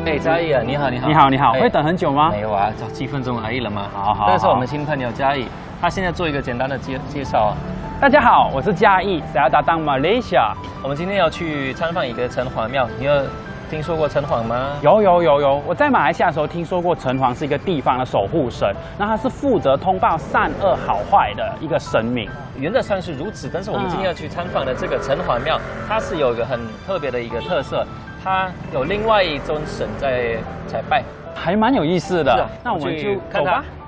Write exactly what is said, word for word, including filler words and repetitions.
哎，嘉义啊，你好，你好， 你好，你好， 哎会等很久吗？ 没有啊，找几分钟而已了嘛。 好好， 这是我们新朋友嘉义，他现在做一个简单的介介绍啊。 大家好，我是嘉义，saya datang Malaysia。 我们今天要去参访一个城隍庙，你有听说过城隍吗？ 有有有有，我在马来西亚的时候听说过城隍是一个地方的守护神，那他是负责通报善恶好坏的一个神明。 原则上是如此，但是我们今天要去参访的这个城隍庙，它是有一个很特别的一个特色，它有另外一尊神在采拜， 还蛮有意思的。 是啊那我们去就看看走吧。